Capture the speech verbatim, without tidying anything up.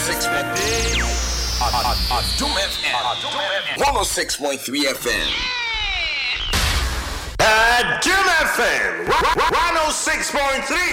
six point three. Adum F M. one oh six point three F M. Adum F M. one oh six point three.